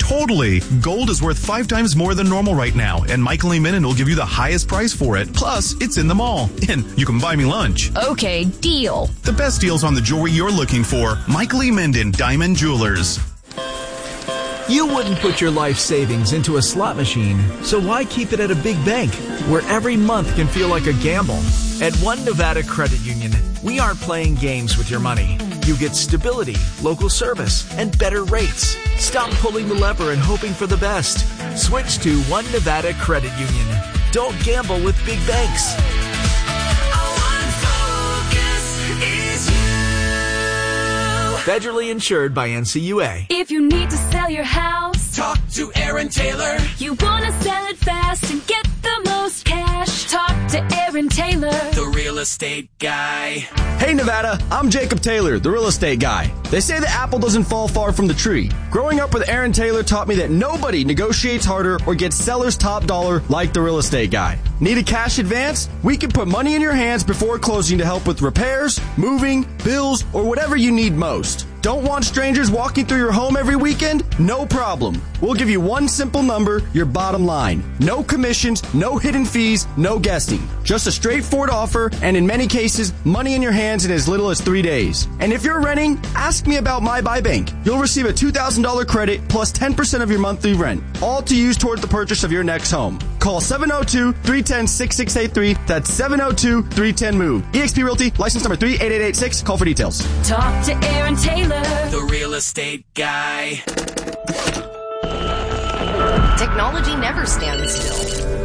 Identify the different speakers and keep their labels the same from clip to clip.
Speaker 1: Totally. Gold is worth 5 times more than normal right now, and Michael E. Minden will give you the highest price for it. Plus, it's in the mall, and you can buy me lunch.
Speaker 2: Okay, deal.
Speaker 1: The best deals on the jewelry you're looking for. Michael E. Minden, Diamond Jewelers.
Speaker 3: You wouldn't put your life savings into a slot machine, so why keep it at a big bank where every month can feel like a gamble? At One Nevada Credit Union, we aren't playing games with your money. You get stability, local service, and better rates. Stop pulling the lever and hoping for the best. Switch to One Nevada Credit Union. Don't gamble with big banks. Federally insured by NCUA.
Speaker 4: If you need to sell your house,
Speaker 5: talk to Aaron Taylor.
Speaker 4: You want to sell it fast and get the most cash, talk to Aaron Taylor,
Speaker 5: the real estate guy.
Speaker 6: Hey Nevada, I'm Jacob Taylor, the real estate guy. They say the apple doesn't fall far from the tree. Growing up with Aaron Taylor taught me that nobody negotiates harder or gets seller's top dollar like the real estate guy. Need a cash advance? We can put money in your hands before closing to help with repairs, moving, bills, or whatever you need most. Don't want strangers walking through your home every weekend? No problem. We'll give you one simple number, your bottom line. No commissions, no hidden fees, no guessing. Just a straightforward offer, and in many cases, money in your hands in as little as 3 days. And if you're renting, ask me about My Buy Bank. You'll receive a $2,000 credit plus 10% of your monthly rent, all to use toward the purchase of your next home. Call 702-310-6683. That's 702-310-MOVE. eXp Realty, license number 38886. Call for details.
Speaker 4: Talk to Aaron Taylor,
Speaker 5: the real estate guy.
Speaker 7: Technology never stands still.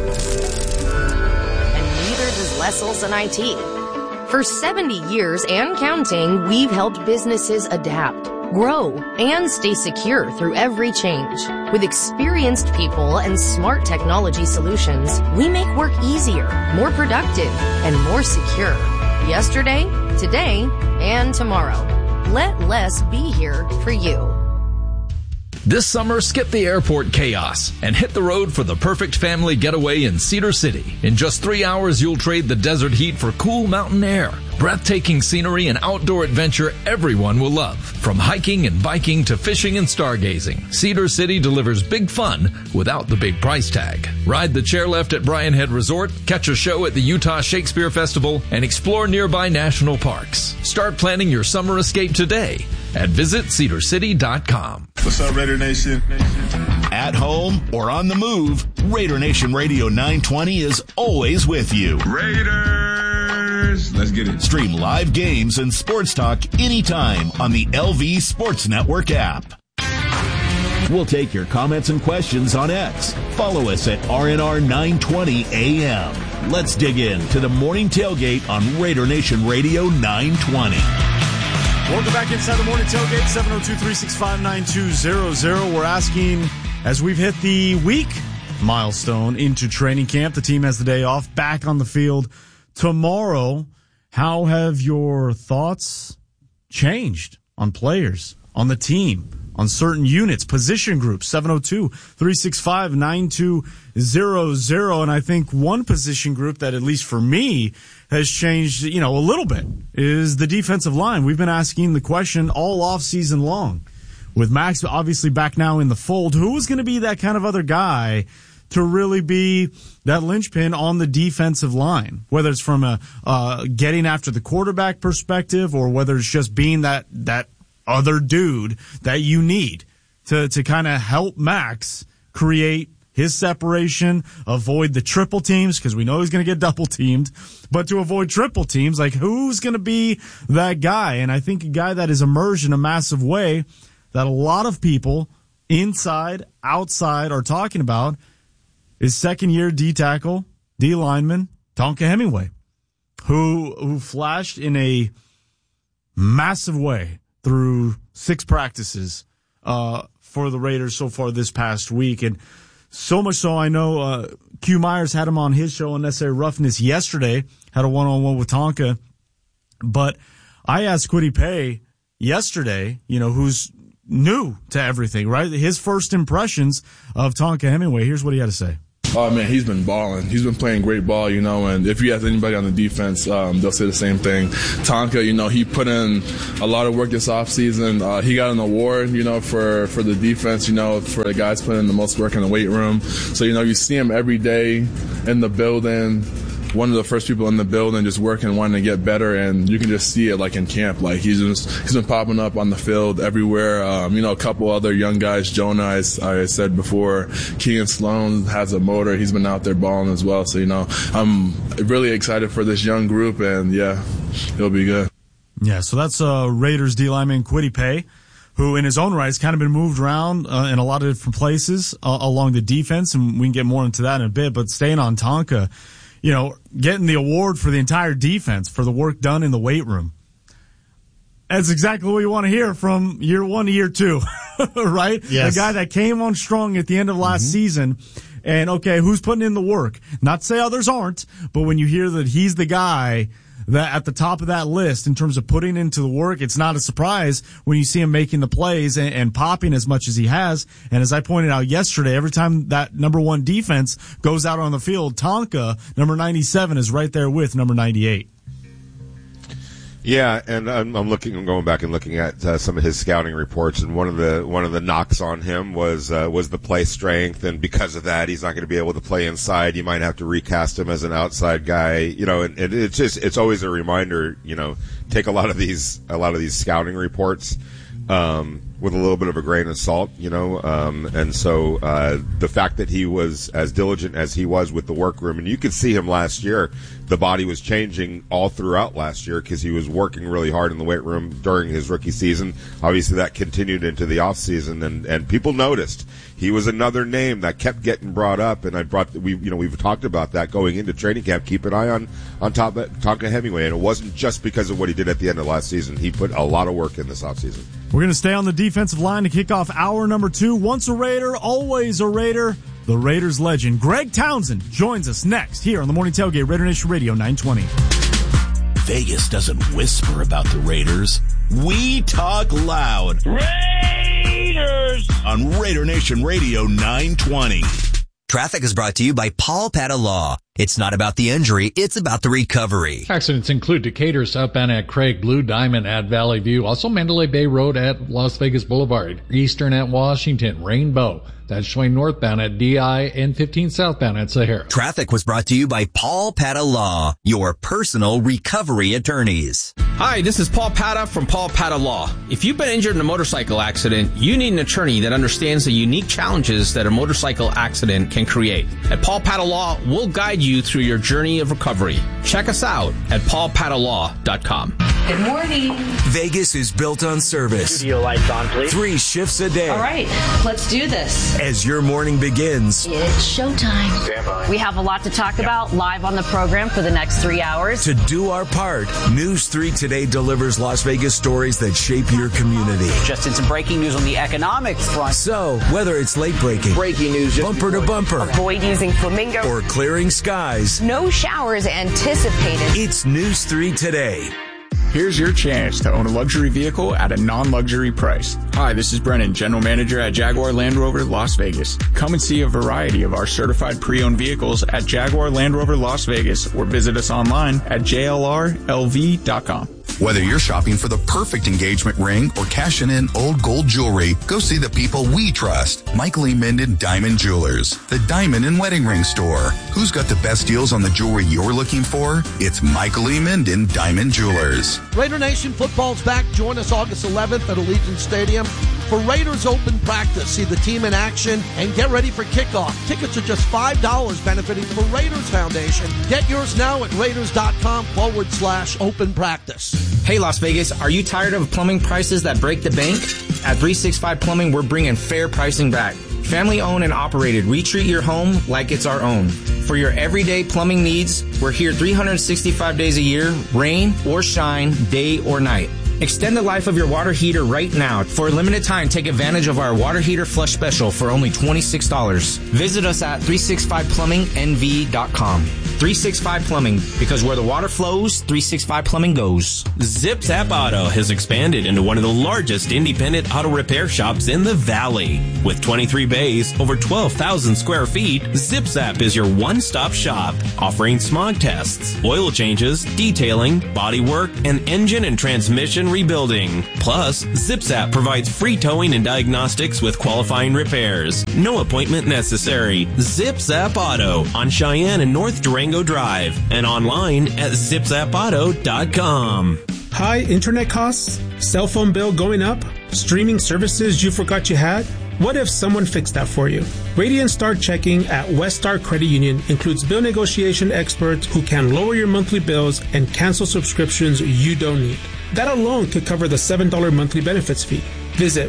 Speaker 7: And neither does Lessel's and IT. For 70 years and counting, we've helped businesses adapt, grow, and stay secure through every change. With experienced people and smart technology solutions, we make work easier, more productive, and more secure. Yesterday, today, and tomorrow. Let Les be here for you.
Speaker 8: This summer, skip the airport chaos and hit the road for the perfect family getaway in Cedar City. In just 3 hours, you'll trade the desert heat for cool mountain air. Breathtaking scenery and outdoor adventure everyone will love. From hiking and biking to fishing and stargazing, Cedar City delivers big fun without the big price tag. Ride the chairlift at Bryan Head Resort, catch a show at the Utah Shakespeare Festival, and explore nearby national parks. Start planning your summer escape today at visitcedarcity.com.
Speaker 9: What's up, Raider Nation? At home or on the move, Raider Nation Radio 920 is always with you. Raiders! Let's get it. Stream live games and sports talk anytime on the LV Sports Network app. We'll take your comments and questions on X. Follow us at RNR 920 AM. Let's dig in to the morning tailgate on Raider Nation Radio 920.
Speaker 10: Welcome back inside the morning tailgate, 702-365-9200. We're asking, as we've hit the week milestone into training camp, the team has the day off, back on the field tomorrow. How have your thoughts changed on players, on the team, on certain units, position groups? 702-365-9200. And I think one position group that, at least for me, has changed, a little bit is the defensive line. We've been asking the question all off season long. With Max obviously back now in the fold, who is going to be that kind of other guy to really be that linchpin on the defensive line? Whether it's from a getting after the quarterback perspective, or whether it's just being that other dude that you need to kind of help Max create his separation, avoid the triple teams, because we know he's going to get double teamed, but to avoid triple teams, like, who's going to be that guy? And I think a guy that has emerged in a massive way that a lot of people inside, outside are talking about is second-year D-tackle, D-lineman, Tonka Hemingway, who flashed in a massive way through 6 practices for the Raiders so far this past week. And so much so, I know Q Myers had him on his show, Unnecessary Roughness, yesterday, had a one-on-one with Tonka. But I asked Kwity Paye yesterday, who's new to everything, right? His first impressions of Tonka Hemingway. Here's what he had to say.
Speaker 2: Oh, man, he's been balling. He's been playing great ball, and if you ask anybody on the defense, they'll say the same thing. Tonka, he put in a lot of work this offseason. He got an award, for the defense, for the guys putting in the most work in the weight room. So, you see him every day in the building. One of the first people in the building just working, wanting to get better, and you can just see it like in camp. Like he's been popping up on the field everywhere. A couple other young guys, Jonah, I said before, Keegan Sloan has a motor. He's been out there balling as well. So, I'm really excited for this young group, and yeah, it'll be good.
Speaker 10: Yeah, so that's Raiders D lineman Kwity Paye, who in his own right has kind of been moved around in a lot of different places along the defense, and we can get more into that in a bit. But staying on Tonka, getting the award for the entire defense for the work done in the weight room. That's exactly what you want to hear from year 1 to year 2, right?
Speaker 11: Yes.
Speaker 10: The guy that came on strong at the end of last season. And okay, who's putting in the work? Not to say others aren't, but when you hear that he's the guy that at the top of that list in terms of putting into the work, it's not a surprise when you see him making the plays and popping as much as he has. And as I pointed out yesterday, every time that number 1 defense goes out on the field, Tonka, number 97, is right there with number 98.
Speaker 11: Yeah, and I'm going back and looking at some of his scouting reports, and one of the knocks on him was the play strength, and because of that, he's not going to be able to play inside. You might have to recast him as an outside guy, and it's always a reminder, take a lot of these scouting reports with a little bit of a grain of salt, and so the fact that he was as diligent as he was with the workroom, and you could see him last year, the body was changing all throughout last year because he was working really hard in the weight room during his rookie season. Obviously, that continued into the off season, and people noticed. He was another name that kept getting brought up, and we've talked about that going into training camp. Keep an eye on Tonka Hemingway, and it wasn't just because of what he did at the end of last season. He put a lot of work in this offseason. We're
Speaker 10: going to stay on the defensive line to kick off hour number 2. Once a Raider, always a Raider. The Raiders legend Greg Townsend joins us next here on the Morning Tailgate, Raider Nation Radio 920.
Speaker 9: Vegas doesn't whisper about the Raiders. We talk loud. Raiders! On Raider Nation Radio 920.
Speaker 12: Traffic is brought to you by Paul Pata Law. It's not about the injury, it's about the recovery.
Speaker 13: Accidents include Decatur southbound at Craig, Blue Diamond at Valley View, also Mandalay Bay Road at Las Vegas Boulevard, Eastern at Washington, Rainbow. That's showing northbound at DI and 15 southbound at Sahara.
Speaker 12: Traffic was brought to you by Paul Pata Law, your personal recovery attorneys.
Speaker 14: Hi, this is Paul Pata from Paul Pata Law. If you've been injured in a motorcycle accident, you need an attorney that understands the unique challenges that a motorcycle accident can create. At Paul Pata Law, we'll guide you through your journey of recovery. Check us out at paulpatalaw.com.
Speaker 15: Good morning.
Speaker 12: Vegas is built on service.
Speaker 15: Studio lights on, please.
Speaker 12: 3 shifts a day.
Speaker 15: All right, let's do this.
Speaker 12: As your morning begins,
Speaker 15: it's showtime. We have a lot to talk about live on the program for the next 3 hours.
Speaker 12: To do our part, News 3 Today delivers Las Vegas stories that shape your community.
Speaker 16: Just in some breaking news on the economic front.
Speaker 12: So, whether it's late breaking,
Speaker 16: news,
Speaker 12: bumper to bumper,
Speaker 15: avoid using flamingo,
Speaker 12: or clearing skies,
Speaker 15: no showers anticipated.
Speaker 12: It's News 3 Today.
Speaker 17: Here's your chance to own a luxury vehicle at a non-luxury price. Hi, this is Brennan, General Manager at Jaguar Land Rover Las Vegas. Come and see a variety of our certified pre-owned vehicles at Jaguar Land Rover Las Vegas or visit us online at jlrlv.com.
Speaker 18: Whether you're shopping for the perfect engagement ring or cashing in old gold jewelry, go see the people we trust. Michael E. Minden Diamond Jewelers, the diamond and wedding ring store. Who's got the best deals on the jewelry you're looking for? It's Michael E. Minden Diamond Jewelers.
Speaker 19: Raider Nation football's back. Join us August 11th at Allegiant Stadium for Raiders Open Practice. See the team in action and get ready for kickoff. Tickets are just $5 benefiting the Raiders Foundation. Get yours now at Raiders.com/open practice.
Speaker 20: Hey Las Vegas, are you tired of plumbing prices that break the bank? At 365 Plumbing, we're bringing fair pricing back. Family owned and operated, we treat your home like it's our own. For your everyday plumbing needs, we're here 365 days a year, rain or shine, day or night. Extend the life of your water heater right now. For a limited time, take advantage of our water heater flush special for only $26. Visit us at 365plumbingnv.com. 365 Plumbing, because where the water flows, 365 Plumbing goes.
Speaker 21: Zip Zap Auto has expanded into one of the largest independent auto repair shops in the Valley. With 23 bays, over 12,000 square feet, Zip Zap is your one-stop shop, offering smog tests, oil changes, detailing, body work, and engine and transmission rebuilding. Plus, Zip Zap provides free towing and diagnostics with qualifying repairs. No appointment necessary. Zip Zap Auto on Cheyenne and North Durango Drive and online at zipzapauto.com.
Speaker 22: High internet costs? Cell phone bill going up? Streaming services you forgot you had? What if someone fixed that for you? Radiant Star Checking at West Star Credit Union includes bill negotiation experts who can lower your monthly bills and cancel subscriptions you don't need. That alone could cover the $7 monthly benefits fee. Visit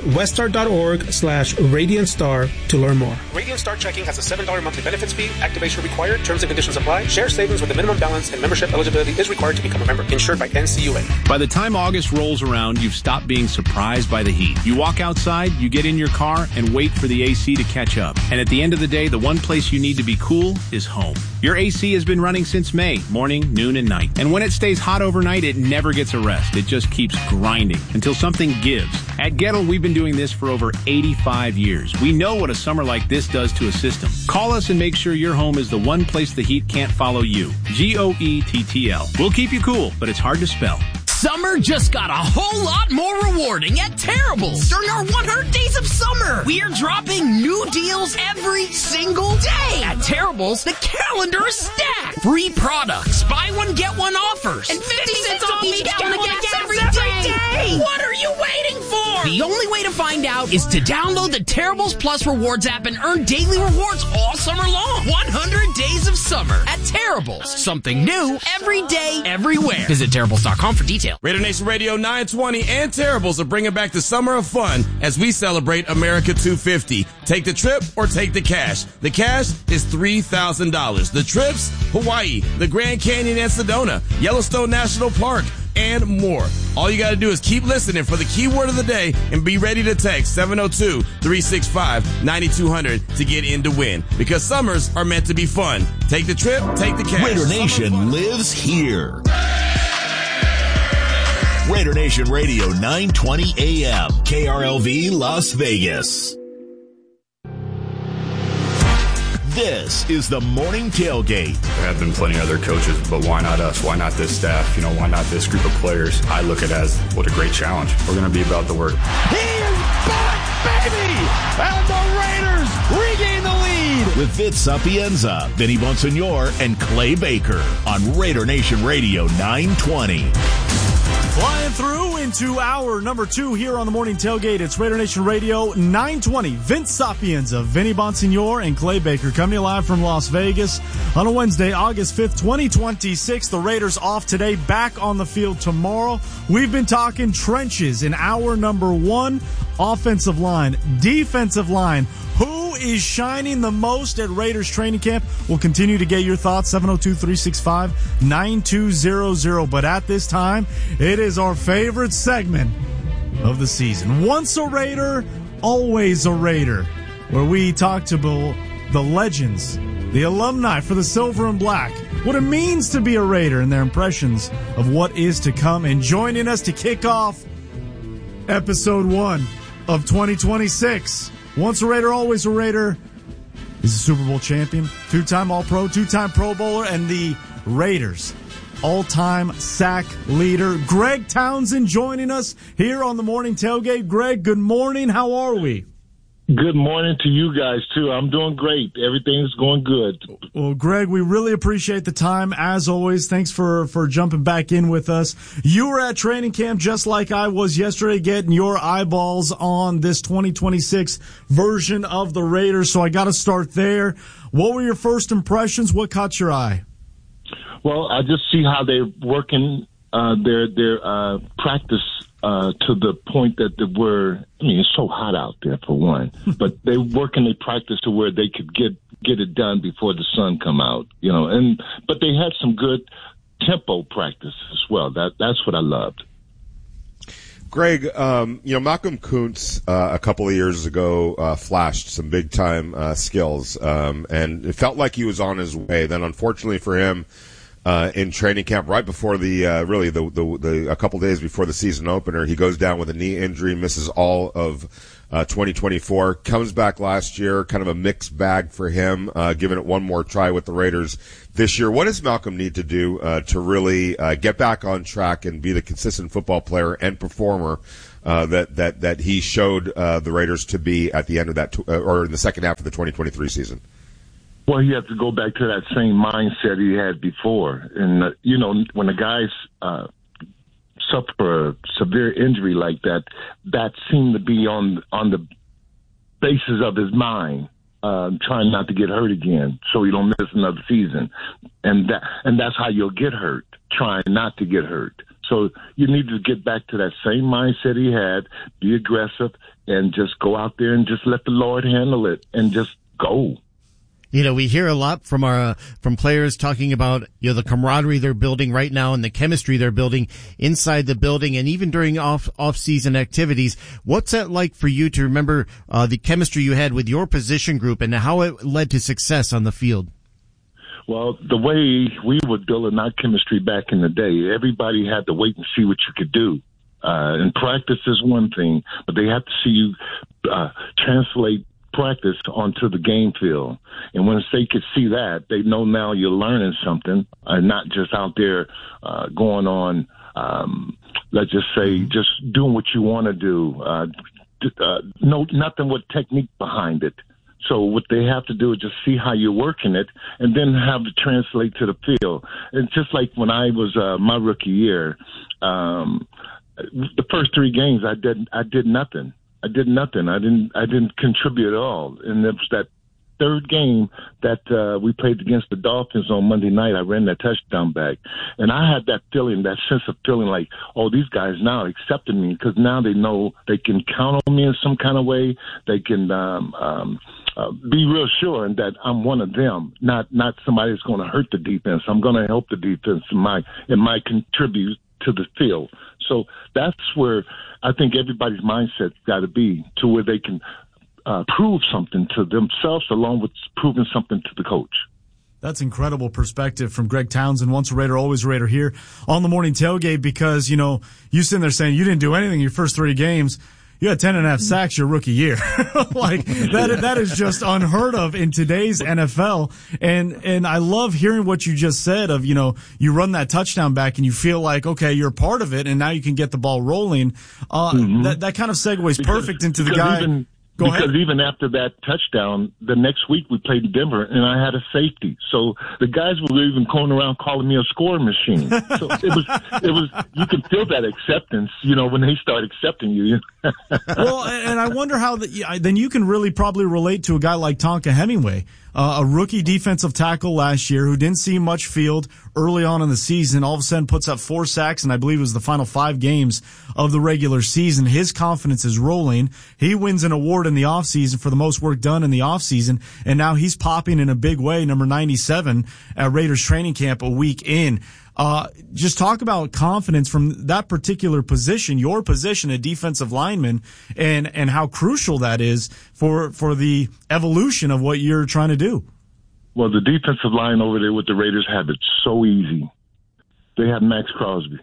Speaker 22: weststar.org/RadiantStar to learn more. Radiant Star Checking has a $7 monthly benefits fee. Activation required. Terms and conditions apply. Share savings with a minimum balance and membership eligibility is required to become a member. Insured by NCUA.
Speaker 23: By the time August rolls around, you've stopped being surprised by the heat. You walk outside, you get in your car, and wait for the AC to catch up. And at the end of the day, the one place you need to be cool is home. Your AC has been running since May, morning, noon, and night. And when it stays hot overnight, it never gets a rest. It just keeps grinding until something gives. At Gettle, we've been doing this for over 85 years. We know what a summer like this does to a system. Call us and make sure your home is the one place the heat can't follow you. GOETTL. We'll keep you cool, but it's hard to spell.
Speaker 5: Summer just got a whole lot more rewarding at Terrible's. During our 100 days of summer, we're dropping new deals every single day. At Terrible's, the calendar is stacked. Free products, buy one, get one offers, and 50 cents off each gallon of gas every day. What are you waiting for? The only way to find out is to download the Terrible's Plus Rewards app and earn daily rewards all summer long. 100 days of summer at Terrible's. Something new every day, everywhere. Visit Terrible's.com for details.
Speaker 24: Raider Nation Radio 920 and Terrible's are bringing back the summer of fun as we celebrate America 250. Take the trip or take the cash. The cash is $3,000. The trips, Hawaii, the Grand Canyon and Sedona, Yellowstone National Park, and more. All you got to do is keep listening for the keyword of the day and be ready to text 702-365-9200 to get in to win. Because summers are meant to be fun. Take the trip, take the cash.
Speaker 9: Raider Nation lives here. Raider Nation Radio 920 AM, KRLV Las Vegas. This is the Morning Tailgate.
Speaker 25: There have been plenty of other coaches, but why not us? Why not this staff? Why not this group of players? I look at it as, what a great challenge. We're going to be about the work.
Speaker 26: He is back, baby! And the Raiders regain the lead!
Speaker 9: With Vince Sapienza, Vinny Bonsignor, and Clay Baker on Raider Nation Radio 920.
Speaker 10: Flying through into hour number 2 here on the Morning Tailgate. It's Raider Nation Radio 920. Vince Sapienza, Vinny Bonsignor, and Clay Baker coming to you live from Las Vegas on a Wednesday, August 5th, 2026. The Raiders off today, back on the field tomorrow. We've been talking trenches in hour number 1. Offensive line, defensive line. Who is shining the most at Raiders training camp? We'll continue to get your thoughts, 702-365-9200. But at this time, it is our favorite segment of the season. Once a Raider, always a Raider, where we talk to the legends, the alumni for the Silver and Black, what it means to be a Raider and their impressions of what is to come. And joining us to kick off episode 1 of 2026, once a Raider, always a Raider, he's a Super Bowl champion, 2-time All-Pro, 2-time Pro Bowler, and the Raiders' all-time sack leader, Greg Townsend, joining us here on the Morning Tailgate. Greg, good morning. How are we?
Speaker 27: Good morning to you guys, too. I'm doing great. Everything's going good.
Speaker 10: Well, Greg, we really appreciate the time, as always. Thanks for jumping back in with us. You were at training camp just like I was yesterday, getting your eyeballs on this 2026 version of the Raiders, so I got to start there. What were your first impressions? What caught your eye?
Speaker 27: Well, I just see how they're working their practice to the point that it's so hot out there for one, but they work in their practice to where they could get it done before the sun come out, but they had some good tempo practice as well. That's what I loved.
Speaker 11: Greg, Malcolm Kuntz a couple of years ago flashed some big-time skills, and it felt like he was on his way. Then, unfortunately for him, in training camp, right before a couple days before the season opener, he goes down with a knee injury, misses all of 2024. Comes back last year, kind of a mixed bag for him, giving it one more try with the Raiders this year. What does Malcolm need to do to really get back on track and be the consistent football player and performer that he showed the Raiders to be at the end of that or in the second half of the 2023 season?
Speaker 27: Well, he has to go back to that same mindset he had before. And, when the guys suffer a severe injury like that, that seemed to be on the basis of his mind, trying not to get hurt again so he don't miss another season. And that's how you'll get hurt, trying not to get hurt. So you need to get back to that same mindset he had, be aggressive, and just go out there and just let the Lord handle it and just go.
Speaker 1: We hear a lot from players talking about, the camaraderie they're building right now and the chemistry they're building inside the building and even during off-season activities. What's that like for you to remember the chemistry you had with your position group and how it led to success on the field?
Speaker 27: Well, the way we were building our chemistry back in the day, everybody had to wait and see what you could do. And practice is one thing, but they have to see you translate practice onto the game field. And once they could see that, they know now you're learning something, not just out there going on, let's just say, just doing what you want to do. Nothing with technique behind it. So what they have to do is just see how you're working it and then have it translate to the field. And just like when I was my rookie year, the first 3 games I did nothing. I didn't contribute at all. And it was that third game that we played against the Dolphins on Monday night. I ran that touchdown back. And I had that feeling, that sense of feeling like, oh, these guys now accepted me because now they know they can count on me in some kind of way. They can be real sure that I'm one of them, not somebody that's going to hurt the defense. I'm going to help the defense in my contribute to the field. So that's where I think everybody's mindset's got to be, to where they can prove something to themselves along with proving something to the coach.
Speaker 10: That's incredible perspective from Greg Townsend, once a Raider, always a Raider, here on the Morning Tailgate, because, you sitting there saying you didn't do anything your first 3 games. You had 10.5 sacks your rookie year. Like that is just unheard of in today's NFL. And I love hearing what you just said of, you run that touchdown back and you feel like, okay, you're part of it and now you can get the ball rolling. That kind of segues perfect into the guy.
Speaker 27: Even after that touchdown, the next week we played Denver, and I had a safety. So the guys were even going around calling me a scoring machine. So it was. You can feel that acceptance, when they start accepting you.
Speaker 10: Well, and I wonder how then you can really probably relate to a guy like Tonka Hemingway, a rookie defensive tackle last year who didn't see much field early on in the season. All of a sudden puts up 4 sacks, and I believe it was the final 5 games of the regular season. His confidence is rolling. He wins an award in the offseason for the most work done in the offseason, and now he's popping in a big way, number 97 at Raiders training camp a week in. Just talk about confidence from that particular position, your position, a defensive lineman, and how crucial that is for the evolution of what you're trying to do.
Speaker 27: Well, the defensive line over there with the Raiders have it so easy. They have Max Crosby.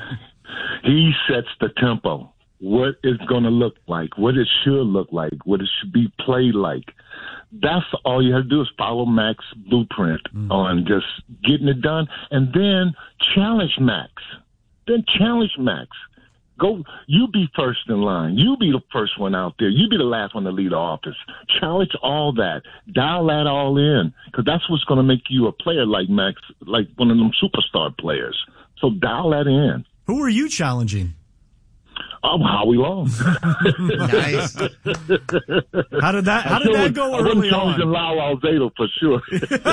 Speaker 27: He sets the tempo. What it's going to look like, what it should look like, what it should be played like. That's all you have to do is follow Mac's blueprint on just getting it done, and then challenge Max. Go, you be first in line. You be the first one out there. You be the last one to lead the office. Challenge all that. Dial that all in, because that's what's going to make you a player like Max, like one of them superstar players. So dial that in.
Speaker 10: Who are you challenging?
Speaker 27: Howie Long.
Speaker 1: Nice.
Speaker 10: How did that go early on?
Speaker 27: I wouldn't Lyle Alzado for sure.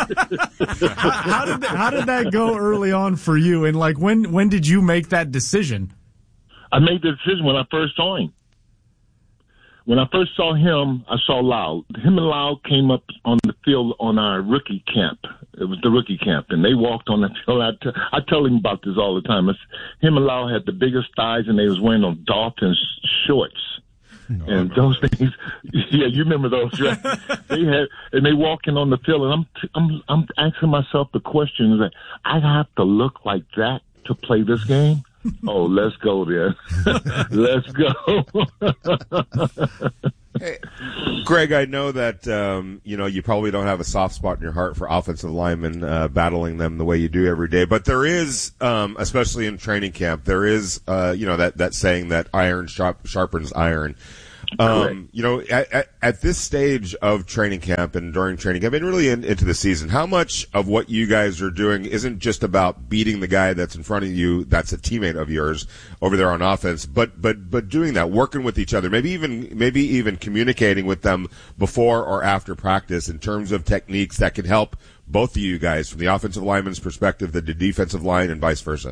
Speaker 10: How did that go early on for you? And when did you make that decision?
Speaker 27: I made the decision when I first saw him. When I first saw him, I saw Lyle. Him and Lyle came up on the field on our rookie camp It was the rookie camp, and they walked on the field. I tell him about this all the time. Him and Lau had the biggest thighs, and they was wearing those Dalton's shorts. And those things, yeah, you remember those, right? They walking on the field, and I'm asking myself the question: that I have to look like that to play this game? Oh, let's go there. Let's go.
Speaker 11: Hey, Greg, I know that you probably don't have a soft spot in your heart for offensive linemen battling them the way you do every day, but there is, especially in training camp, there is that saying that iron sharpens iron. At this stage of training camp and during training camp and really into the season, how much of what you guys are doing isn't just about beating the guy that's in front of you, that's a teammate of yours over there on offense, but doing that, working with each other, maybe even communicating with them before or after practice in terms of techniques that can help both of you guys from the offensive lineman's perspective, the defensive line, and vice versa?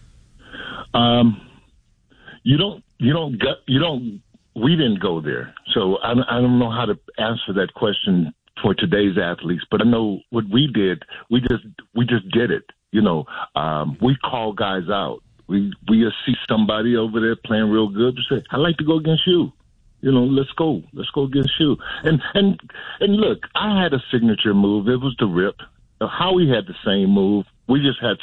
Speaker 27: We didn't go there, so I don't know how to answer that question for today's athletes. But I know what we did. We just did it. We call guys out. We see somebody over there playing real good. We say, "I'd like to go against you." Let's go against you. And look, I had a signature move. It was the rip. Howie had the same move. We just had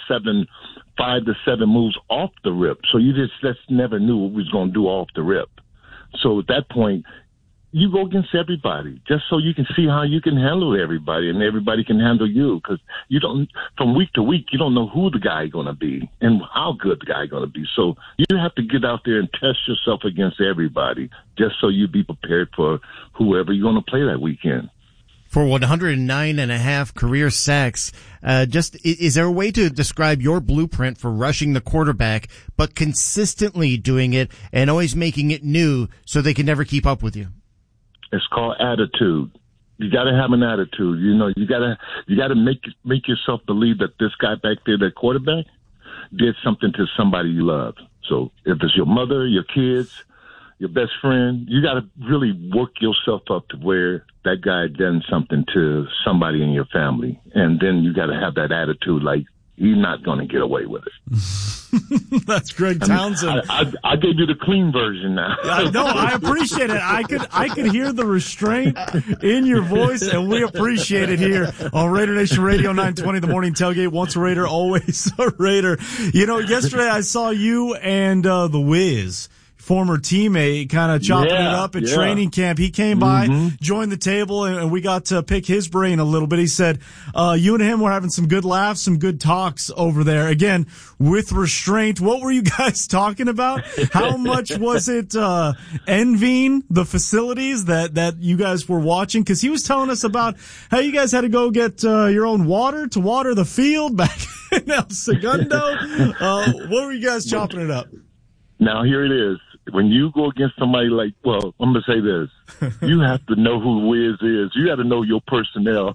Speaker 27: 5 to 7 moves off the rip. So you just never knew what we was going to do off the rip. So at that point, you go against everybody just so you can see how you can handle everybody and everybody can handle you, because from week to week, you don't know who the guy going to be and how good the guy going to be. So you have to get out there and test yourself against everybody just so you be prepared for whoever you're going to play that weekend.
Speaker 1: For 109.5 career sacks, is there a way to describe your blueprint for rushing the quarterback, but consistently doing it and always making it new so they can never keep up with you?
Speaker 27: It's called attitude. You got to have an attitude. You got to make yourself believe that this guy back there, that quarterback, did something to somebody you love. So if it's your mother, your kids, your best friend, you got to really work yourself up to where that guy done something to somebody in your family. And then you got to have that attitude like, he's not going to get away with it.
Speaker 10: That's Greg Townsend.
Speaker 27: I gave you the clean version now.
Speaker 10: No, I appreciate it. I could hear the restraint in your voice, and we appreciate it here on Raider Nation Radio 920, the morning tailgate. Once a Raider, always a Raider. Yesterday I saw you and the Wiz, former teammate, kind of chopping it up at training camp. He came by, joined the table, and we got to pick his brain a little bit. He said, you and him were having some good laughs, some good talks over there. Again, with restraint. What were you guys talking about? How much was it envying the facilities that you guys were watching? Because he was telling us about how you guys had to go get your own water to water the field back in El Segundo. What were you guys chopping it up?
Speaker 27: Now, here it is. When you go against somebody like, well, I'm going to say this. You have to know who Wiz is. You got to know your personnel.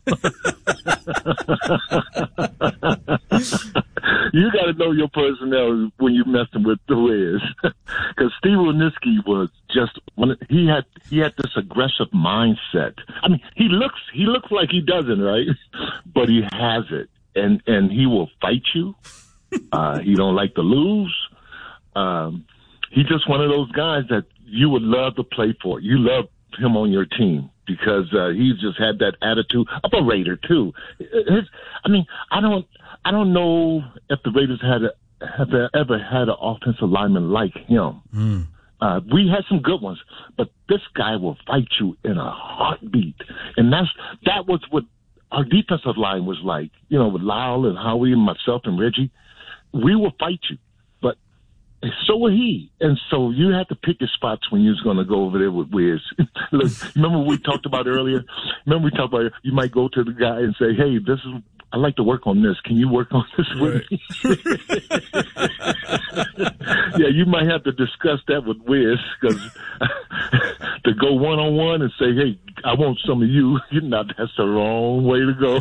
Speaker 27: You got to know your personnel when you're messing with the Wiz. Because Steve Wilnitzki was just, he had this aggressive mindset. I mean, he looks like he doesn't, right? But he has it. And he will fight you. He don't like to lose. He's just one of those guys that you would love to play for. You love him on your team because he's just had that attitude of a Raider too. I don't know if the Raiders have ever had an offensive lineman like him. We had some good ones, but this guy will fight you in a heartbeat, and that was what our defensive line was like. With Lyle and Howie and myself and Reggie, we will fight you. So will he. And so you have to pick your spots when you're going to go over there with Wiz. Look, remember what we talked about earlier? You might go to the guy and say, hey, I'd like to work on this. Can you work on this with me? Yeah, you might have to discuss that with Wiz, because to go one-on-one and say, hey, I want some of you, that's the wrong way to go.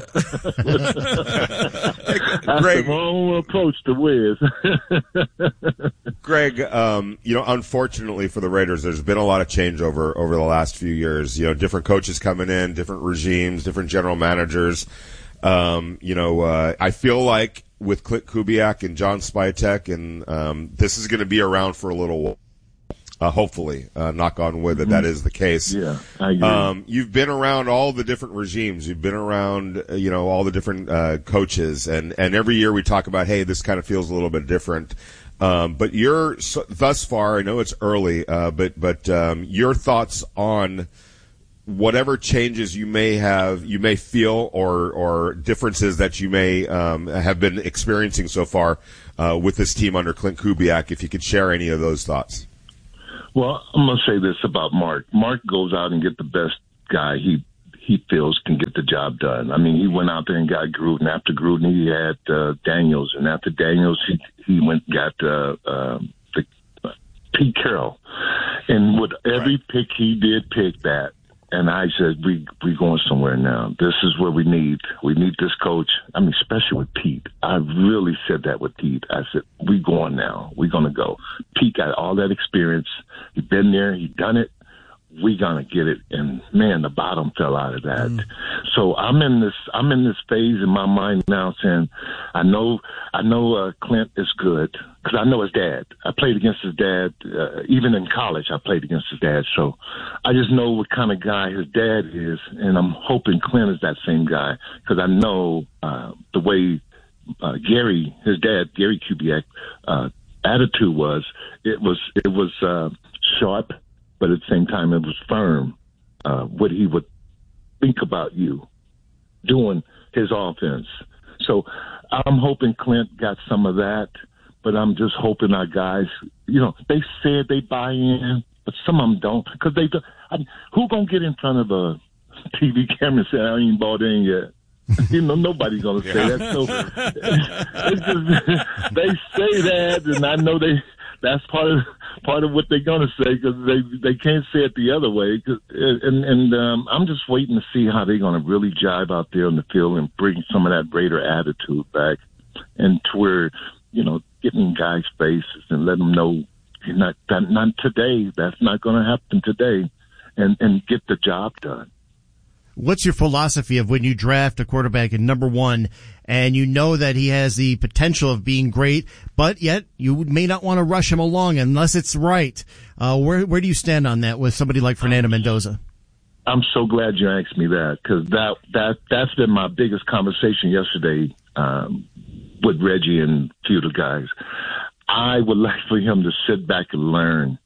Speaker 27: That's the wrong approach to Wiz.
Speaker 11: Greg, unfortunately for the Raiders, there's been a lot of change over the last few years. Different coaches coming in, different regimes, different general managers. I feel like with Clint Kubiak and John Spytek, and this is going to be around for a little while. Hopefully, knock on wood that is the case.
Speaker 27: Yeah, I agree.
Speaker 11: You've been around all the different regimes. You've been around, all the different coaches, and every year we talk about, hey, this kind of feels a little bit different. But thus far, I know it's early, but your thoughts on whatever changes you may feel, or differences that you may have been experiencing so far with this team under Clint Kubiak, if you could share any of those thoughts.
Speaker 27: Well, I'm going to say this about Mark. Mark goes out and get the best guy he feels can get the job done. I mean, he went out there and got Gruden. After Gruden, he had Daniels, and after Daniels, he went and got Pete Carroll. And with every pick he did pick that. And I said, we going somewhere now. This is where we need this coach. I mean, especially with Pete. I really said that with Pete. I said, we going now. We're going to go. Pete got all that experience. He been there. He done it. We gonna get it. And man, the bottom fell out of that. So I'm in this phase in my mind now saying, I know Clint is good because I know his dad. I played against his dad. Even in college, I played against his dad. So I just know what kind of guy his dad is. And I'm hoping Clint is that same guy because I know the way his dad, Gary Kubiak, attitude was. It was sharp, but at the same time, it was firm. What he would think about you doing his offense. So I'm hoping Clint got some of that, but I'm just hoping our guys, they said they buy in, but some of them don't. Because who gonna get in front of a TV camera and say, I ain't bought in yet? Nobody's gonna say that. So it's just, they say that, and I know that's part of what they're gonna say because they can't say it the other way. And I'm just waiting to see how they're gonna really jive out there on the field and bring some of that Raider attitude back, and to where getting guys' faces and letting them know not today. That's not gonna happen today, and get the job done.
Speaker 1: What's your philosophy of when you draft a quarterback at number one and you know that he has the potential of being great, but yet you may not want to rush him along unless it's right? Where do you stand on that with somebody like Fernando Mendoza?
Speaker 27: I'm so glad you asked me that because that's been my biggest conversation yesterday with Reggie and a few of the guys. I would like for him to sit back and learn.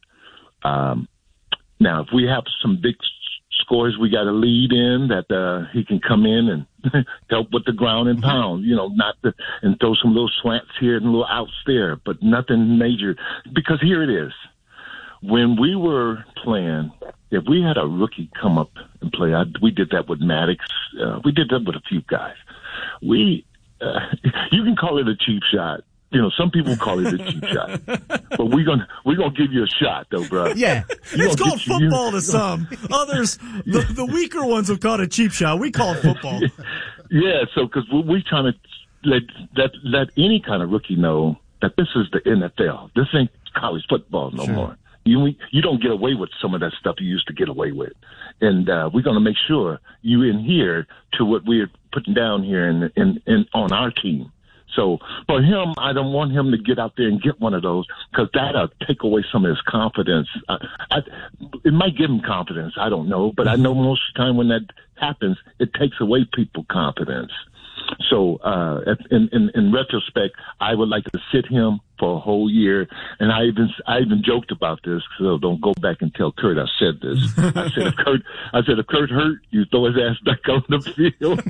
Speaker 27: Now, if we have some big scores we got a lead in that he can come in and help with the ground and pound, and throw some little slants here and little outs there, but nothing major. Because here it is. When we were playing, if we had a rookie come up and play, we did that with Maddox. We did that with a few guys. You can call it a cheap shot. Some people call it a cheap shot, but we're gonna give you a shot, though, bro.
Speaker 10: Yeah, it's called football to some. Others, the weaker ones have called it a cheap shot. We call it football.
Speaker 27: Yeah, so because we're trying to let any kind of rookie know that this is the NFL. This ain't college football no more. You don't get away with some of that stuff you used to get away with, and we're gonna make sure you adhere to what we're putting down here in on our team. So for him, I don't want him to get out there and get one of those because that'll take away some of his confidence. It might give him confidence. I don't know. But I know most of the time when that happens, it takes away people's confidence. So in retrospect, I would like to sit him for a whole year. And I even joked about this, so don't go back and tell Kurt I said this. I said if Kurt hurt, you throw his ass back on the field.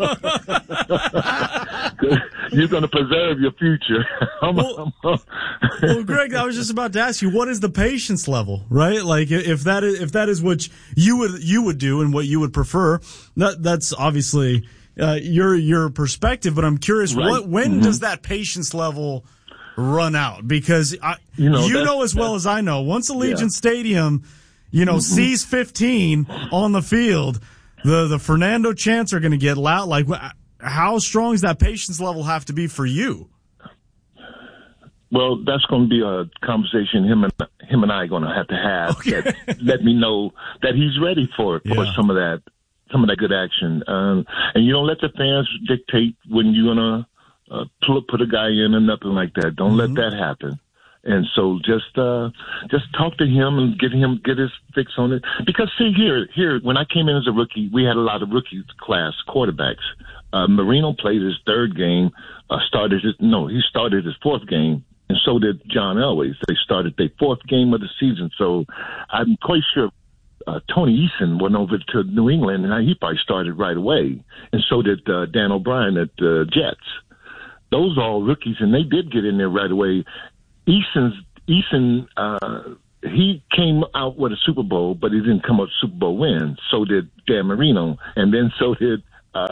Speaker 27: You're going to preserve your future.
Speaker 10: Well, Greg, I was just about to ask you, what is the patience level, right? Like if that is what you would do and what you would prefer, that's obviously your perspective. But I'm curious, right. When does that patience level run out? Because you know as well as I know, once Allegiant Stadium, sees 15 on the field, the Fernando chants are going to get loud. Like, how strong does that patience level have to be for you?
Speaker 27: Well, that's going to be a conversation him and I are going to have.
Speaker 10: Okay.
Speaker 27: That let me know that he's ready for some of that some of that good action. And you don't let the fans dictate when you're going to put a guy in or nothing like that. Don't let that happen. And so just talk to him and get his fix on it. Because see here, when I came in as a rookie, we had a lot of rookie class quarterbacks. Marino played his third game, he started his fourth game, and so did John Elway. They started their fourth game of the season. So I'm quite sure Tony Eason went over to New England, and he probably started right away. And so did Dan O'Brien at the Jets. Those are all rookies, and they did get in there right away. Eason, he came out with a Super Bowl, but he didn't come out with a Super Bowl win. So did Dan Marino, and then so did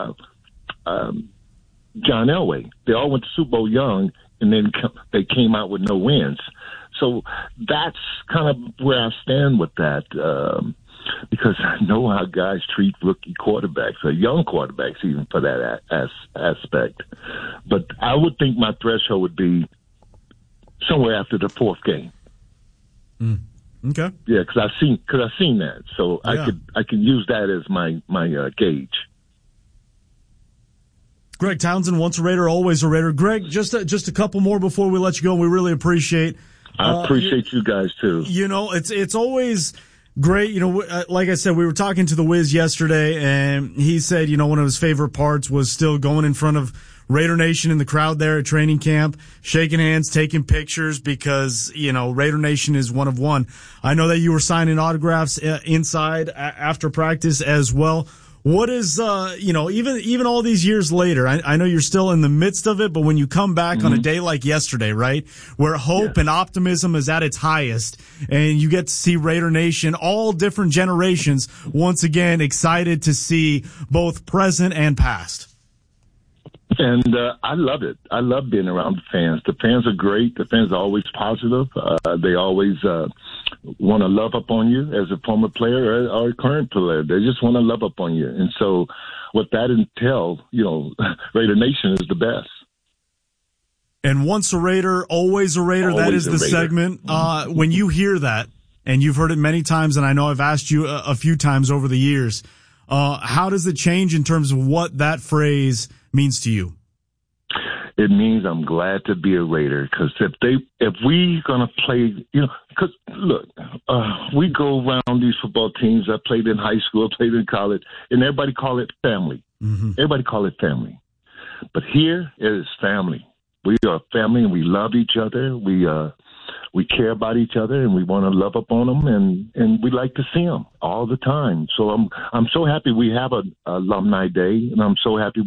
Speaker 27: John Elway. They all went to Super Bowl young, and then they came out with no wins. So that's kind of where I stand with that, because I know how guys treat rookie quarterbacks, or young quarterbacks even, for that aspect. But I would think my threshold would be somewhere after the fourth game.
Speaker 10: Okay.
Speaker 27: Yeah, because I've seen that, so I could use that as my gauge.
Speaker 10: Greg Townsend, once a Raider, always a Raider. Greg, just a couple more before we let you go. We really appreciate.
Speaker 27: I appreciate you guys too.
Speaker 10: You know, it's always great. You know, like I said, we were talking to the Wiz yesterday, and he said, you know, one of his favorite parts was still going in front of Raider Nation in the crowd there at training camp, shaking hands, taking pictures, because, you know, Raider Nation is one of one. I know that you were signing autographs inside after practice as well. What is, you know, even all these years later, I know you're still in the midst of it, but when you come back on a day like yesterday, right, where hope and optimism is at its highest, and you get to see Raider Nation, all different generations, once again excited to see both present and past.
Speaker 27: And I love it. I love being around the fans. The fans are great. The fans are always positive. They always want to love up on you as a former player or a current player. They just want to love up on you. And so what that entails, you know, Raider Nation is the best.
Speaker 10: And once a Raider, always a Raider. Always that is the segment. When you hear that, and you've heard it many times, and I know I've asked you a few times over the years, how does it change in terms of what that phrase means to you?
Speaker 27: It means I'm glad to be a Raider, because if we gonna play, you know, because look, we go around these football teams. I played in high school, played in college, and everybody call it family. Everybody call it family, but here it is family. We are family, and we love each other. We care about each other, and we want to love up on them, and we like to see them all the time. So I'm so happy we have a alumni day, and I'm so happy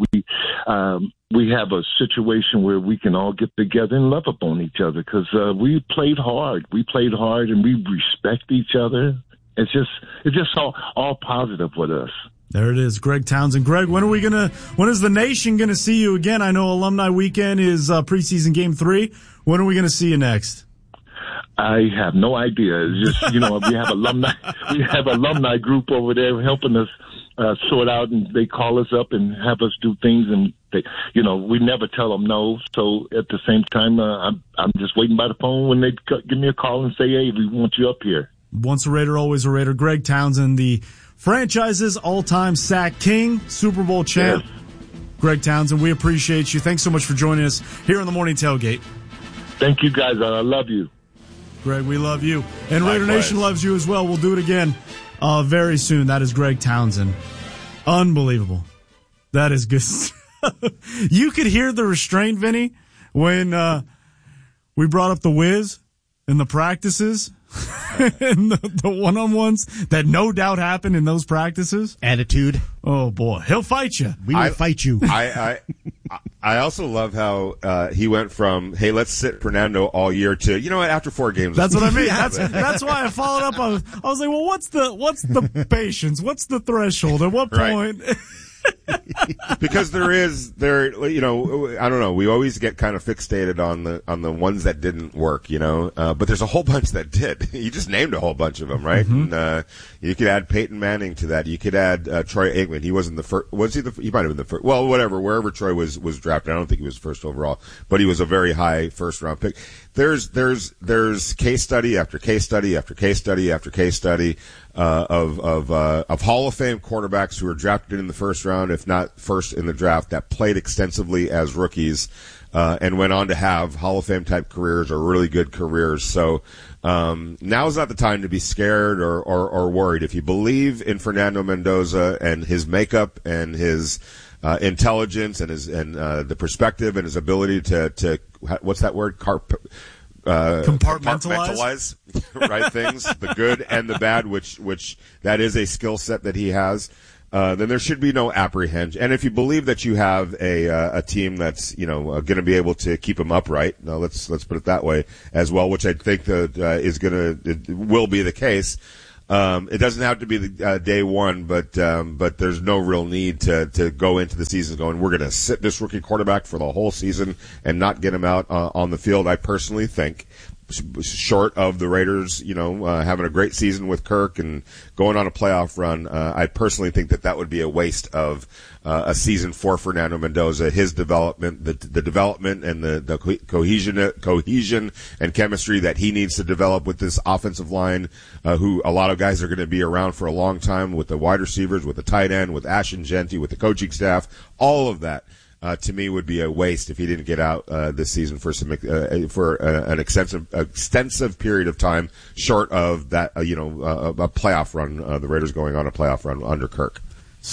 Speaker 27: we have a situation where we can all get together and love up on each other, because we played hard. We played hard, and we respect each other. It's just all positive with us.
Speaker 10: There it is, Greg Townsend. Greg, when is the nation gonna see you again? I know Alumni Weekend is preseason game 3. When are we gonna see you next?
Speaker 27: I have no idea. It's just, you know, we have alumni group over there helping us sort out, and they call us up and have us do things, and they, you know, we never tell them no. So at the same time, I'm just waiting by the phone when they give me a call and say, hey, we want you up here.
Speaker 10: Once a Raider, always a Raider. Greg Townsend, the franchise's all-time sack king, Super Bowl champ. Yes. Greg Townsend, we appreciate you. Thanks so much for joining us here on the Morning Tailgate.
Speaker 27: Thank you, guys. I love you.
Speaker 10: Greg, we love you. And Raider Nation loves you as well. We'll do it again very soon. That is Greg Townsend. Unbelievable. That is good. You could hear the restraint, Vinny, when we brought up the Wiz and the practices and the one-on-ones that no doubt happened in those practices.
Speaker 1: Attitude.
Speaker 10: Oh, boy. He'll fight you.
Speaker 1: We will fight you.
Speaker 11: I also love how he went from, hey, let's sit Fernando all year to, you know what, after 4 games.
Speaker 10: That's what I mean. That's why I followed up. I was like, well, what's the patience? What's the threshold? At what point?
Speaker 11: Right. Because you know, I don't know. We always get kind of fixated on the ones that didn't work, you know. But there's a whole bunch that did. You just named a whole bunch of them, right? Mm-hmm. And you could add Peyton Manning to that. You could add Troy Aikman. He wasn't the first. Was he? He might have been the first. Well, whatever. Wherever Troy was drafted, I don't think he was first overall, but he was a very high first round pick. There's case study after case study after case study after case study Hall of Fame quarterbacks who were drafted in the first round, if not first in the draft, that played extensively as rookies, and went on to have Hall of Fame type careers or really good careers. So, now's not the time to be scared or worried. If you believe in Fernando Mendoza and his makeup and his intelligence and the perspective and his ability to what's that word? Compartmentalize right things, the good and the bad, which that is a skill set that he has. Then there should be no apprehension. And if you believe that you have a team that's going to be able to keep him upright, let's put it that way as well, which I think that will be the case. It doesn't have to be the day one, but there's no real need to go into the season going, we're going to sit this rookie quarterback for the whole season and not get him out on the field. I personally think, short of the Raiders, having a great season with Kirk and going on a playoff run, I personally think that would be a waste of a season for Fernando Mendoza. His development, the development and the cohesion and chemistry that he needs to develop with this offensive line, who a lot of guys are going to be around for a long time, with the wide receivers, with the tight end, with Ashton Genty, with the coaching staff, all of that. To me, would be a waste if he didn't get out this season for an extensive period of time, short of that a playoff run. The Raiders going on a playoff run under Kirk.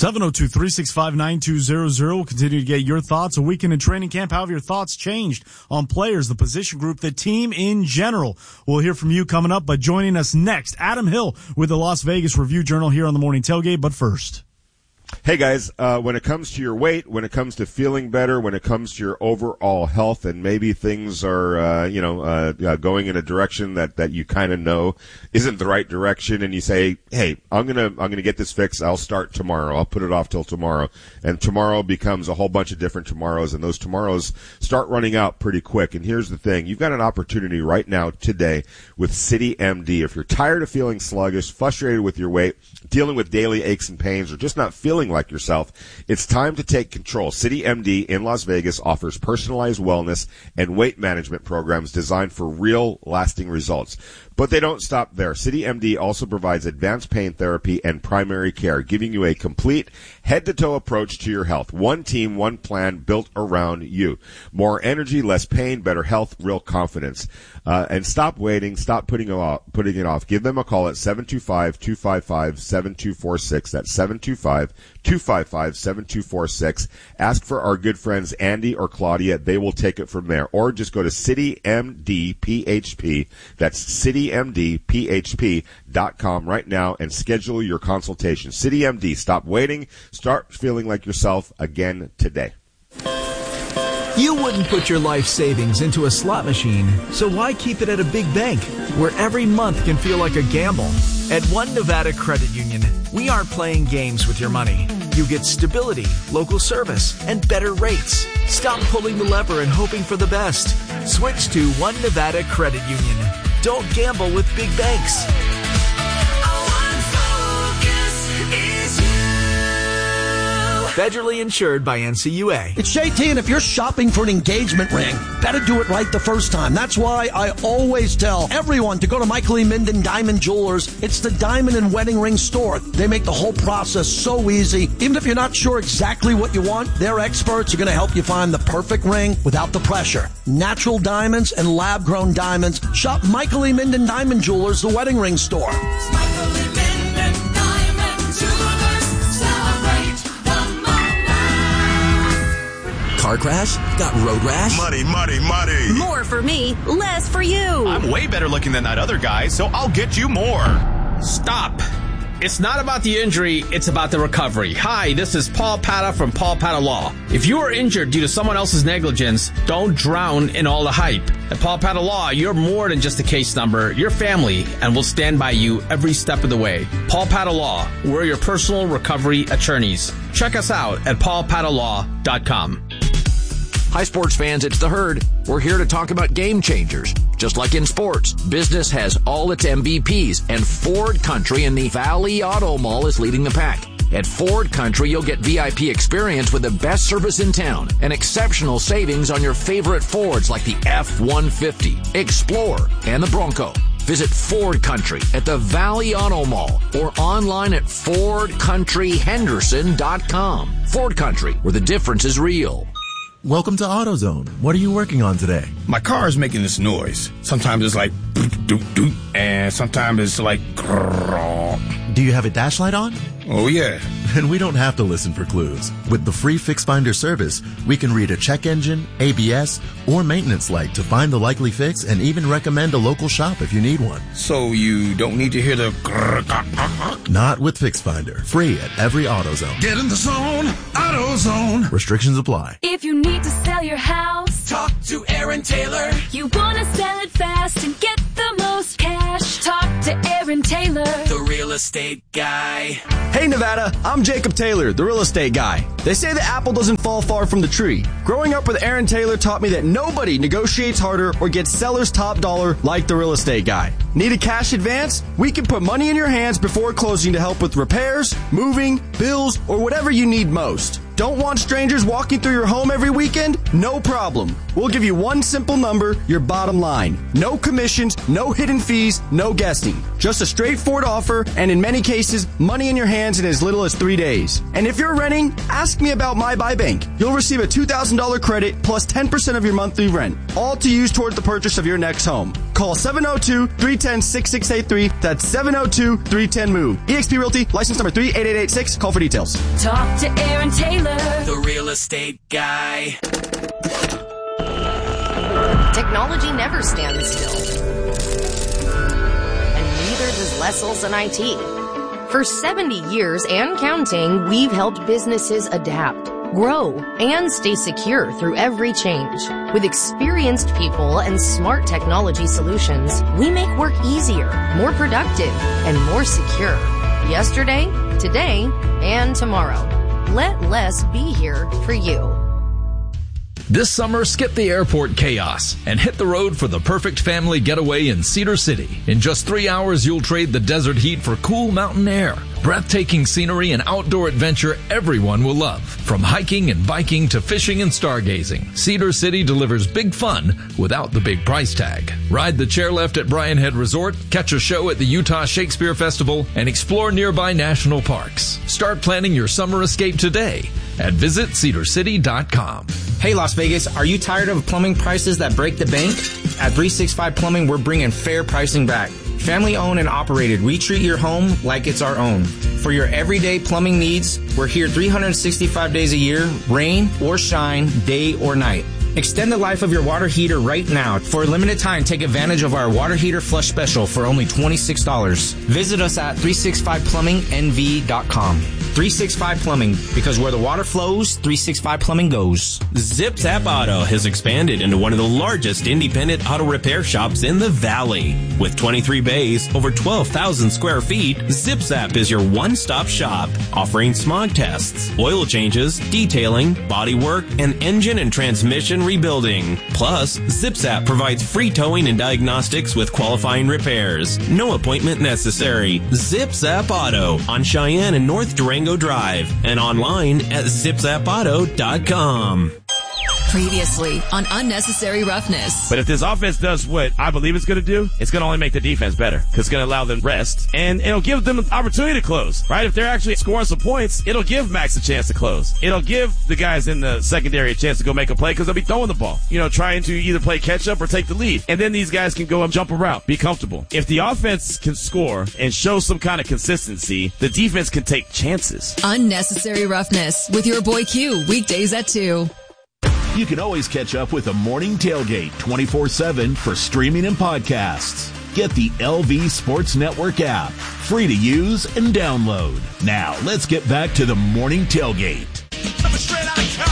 Speaker 10: 702-365-9200. We'll continue to get your thoughts. A weekend in training camp. How have your thoughts changed on players, the position group, the team in general? We'll hear from you coming up. But joining us next, Adam Hill with the Las Vegas Review-Journal here on the Morning Tailgate. But first,
Speaker 11: hey guys, when it comes to your weight, when it comes to feeling better, when it comes to your overall health, and maybe things are, going in a direction that you kind of know isn't the right direction, and you say, hey, I'm gonna get this fixed. I'll start tomorrow. I'll put it off till tomorrow. And tomorrow becomes a whole bunch of different tomorrows, and those tomorrows start running out pretty quick. And here's the thing. You've got an opportunity right now today with CityMD. If you're tired of feeling sluggish, frustrated with your weight, dealing with daily aches and pains, or just not feeling like yourself, it's time to take control. CityMD in Las Vegas offers personalized wellness and weight management programs designed for real, lasting results. But they don't stop there. CityMD also provides advanced pain therapy and primary care, giving you a complete head-to-toe approach to your health. One team, one plan built around you. More energy, less pain, better health, real confidence. And stop waiting. Stop putting it off. Give them a call at 725-255-7246. That's 725-255-7246. Ask for our good friends Andy or Claudia. They will take it from there. Or just go to CityMDPHP. That's CityMDPHP.com right now and schedule your consultation. CityMD. Stop waiting. Start feeling like yourself again today.
Speaker 2: You wouldn't put your life savings into a slot machine, so why keep it at a big bank where every month can feel like a gamble? At One Nevada Credit Union, we aren't playing games with your money. You get stability, local service, and better rates. Stop pulling the lever and hoping for the best. Switch to One Nevada Credit Union. Don't gamble with big banks. Federally insured by NCUA.
Speaker 19: It's JT, and if you're shopping for an engagement ring, better do it right the first time. That's why I always tell everyone to go to Michael E. Minden Diamond Jewelers. It's the diamond and wedding ring store. They make the whole process so easy. Even if you're not sure exactly what you want, their experts are going to help you find the perfect ring without the pressure. Natural diamonds and lab-grown diamonds. Shop Michael E. Minden Diamond Jewelers, the wedding ring store. Michael E. Minden Diamond Jewelers.
Speaker 2: Celebrate the car crash? Got road rash?
Speaker 3: Muddy.
Speaker 4: More for me, less for you.
Speaker 3: I'm way better looking than that other guy, so I'll get you more.
Speaker 14: Stop. It's not about the injury, it's about the recovery. Hi, this is Paul Pata from Paul Pata Law. If you are injured due to someone else's negligence, don't drown in all the hype. At Paul Pata Law, you're more than just a case number. You're family, and we'll stand by you every step of the way. Paul Pata Law, we're your personal recovery attorneys. Check us out at paulpatalaw.com.
Speaker 6: Hi, sports fans, it's The Herd. We're here to talk about game changers. Just like in sports, business has all its MVPs, and Ford Country in the Valley Auto Mall is leading the pack. At Ford Country, you'll get VIP experience with the best service in town and exceptional savings on your favorite Fords like the F-150, Explorer, and the Bronco. Visit Ford Country at the Valley Auto Mall or online at FordCountryHenderson.com. Ford Country, where the difference is real.
Speaker 7: Welcome to AutoZone. What are you working on today?
Speaker 8: My car is making this noise. Sometimes it's like doot doot, and sometimes it's like grrr.
Speaker 7: Do you have a dash light on?
Speaker 8: Oh, yeah.
Speaker 7: Then we don't have to listen for clues. With the free Fix Finder service, we can read a check engine, ABS, or maintenance light to find the likely fix and even recommend a local shop if you need one.
Speaker 8: So you don't need to hear the grrr.
Speaker 7: Not with Fix Finder. Free at every AutoZone.
Speaker 8: Get in the zone, AutoZone.
Speaker 7: Restrictions apply.
Speaker 12: If you need to sell your house,
Speaker 5: talk to Aaron Taylor.
Speaker 12: You want to sell it fast and get the most cash, talk to Aaron Taylor,
Speaker 5: the real estate guy.
Speaker 13: Hey Nevada, I'm Jacob Taylor, the real estate guy. They say the apple doesn't fall far from the tree. Growing up with Aaron Taylor taught me that nobody negotiates harder or gets seller's top dollar like the real estate guy. Need a cash advance? We can put money in your hands before closing to help with repairs, moving, bills, or whatever you need most. Don't want strangers walking through your home every weekend? No problem. We'll give you one simple number, your bottom line. No commissions, no hidden fees, no guessing. Just a straightforward offer, and in many cases, money in your hands in as little as 3 days. And if you're renting, ask me about My Buy Bank. You'll receive a $2,000 credit plus 10% of your monthly rent, all to use towards the purchase of your next home. Call 702-310-6683. That's 702-310-MOVE. eXp Realty, license number 38886. Call for details.
Speaker 12: Talk to Aaron Taylor,
Speaker 5: the real estate guy.
Speaker 15: Technology never stands still. And neither does Lessells and IT. For 70 years and counting, we've helped businesses adapt, grow, and stay secure through every change. With experienced people and smart technology solutions, we make work easier, more productive, and more secure. Yesterday, today, and tomorrow. Let Les be here for you.
Speaker 16: This summer, skip the airport chaos and hit the road for the perfect family getaway in Cedar City. In just 3 hours, you'll trade the desert heat for cool mountain air. Breathtaking scenery and outdoor adventure everyone will love. From hiking and biking to fishing and stargazing, Cedar City delivers big fun without the big price tag. Ride the chairlift at Bryan Head Resort, catch a show at the Utah Shakespeare Festival, and explore nearby national parks. Start planning your summer escape today at visitcedarcity.com.
Speaker 20: Hey Las Vegas, are you tired of plumbing prices that break the bank? At 365 Plumbing, we're bringing fair pricing back. Family owned and operated, we treat your home like it's our own. For your everyday plumbing needs, we're here 365 days a year, rain or shine, day or night. Extend the life of your water heater right now. For a limited time, take advantage of our water heater flush special for only $26. Visit us at 365plumbingnv.com. 365 Plumbing, because where the water flows, 365 Plumbing goes.
Speaker 21: ZipZap Auto has expanded into one of the largest independent auto repair shops in the Valley. With 23 bays, over 12,000 square feet, ZipZap is your one-stop shop, offering smog tests, oil changes, detailing, body work, and engine and transmission rebuilding. Plus, ZipZap provides free towing and diagnostics with qualifying repairs. No appointment necessary. ZipZap Auto on Cheyenne and North Durango Drive and online at zipzapauto.com.
Speaker 17: Previously on Unnecessary Roughness.
Speaker 24: But if this offense does what I believe it's going to do, it's going to only make the defense better because it's going to allow them rest and it'll give them an opportunity to close, right? If they're actually scoring some points, it'll give Max a chance to close. It'll give the guys in the secondary a chance to go make a play because they'll be throwing the ball, trying to either play catch up or take the lead. And then these guys can go and jump around, be comfortable. If the offense can score and show some kind of consistency, the defense can take chances.
Speaker 17: Unnecessary Roughness with your boy Q, weekdays at 2.
Speaker 9: You can always catch up with the Morning Tailgate 24/7 for streaming and podcasts. Get the LV Sports Network app, free to use and download. Now, let's get back to the Morning Tailgate.
Speaker 27: Coming straight out of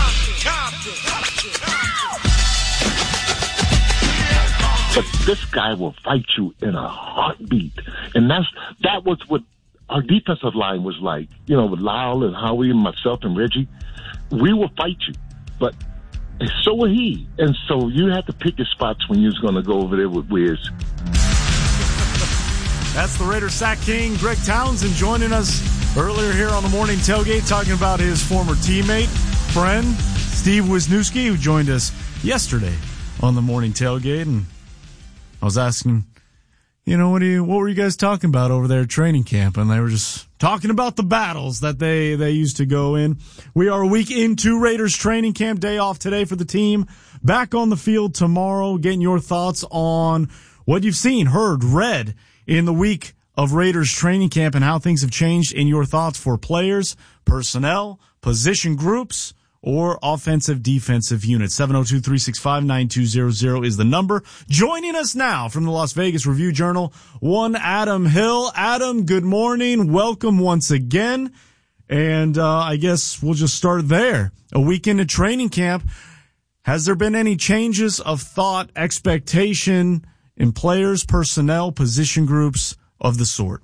Speaker 27: Compton. But this guy will fight you in a heartbeat. And that was what our defensive line was like. With Lyle and Howie and myself and Reggie. We will fight you. But so will he. And so you have to pick your spots when you're going to go over there with Wiz.
Speaker 10: That's the Raider Sack King, Greg Townsend, joining us earlier here on the Morning Tailgate, talking about his former teammate, friend, Steve Wisniewski, who joined us yesterday on the Morning Tailgate. And I was asking, what were you guys talking about over there at training camp? And they were just talking about the battles that they used to go in. We are a week into Raiders training camp, day off today for the team. Back on the field tomorrow, getting your thoughts on what you've seen, heard, read in the week of Raiders training camp and how things have changed in your thoughts for players, personnel, position groups, or offensive, defensive units. 702-365-9200 is the number. Joining us now from the Las Vegas Review-Journal, one Adam Hill. Adam, good morning. Welcome once again. And I guess we'll just start there. A week into training camp, has there been any changes of thought, expectation in players, personnel, position groups of the sort?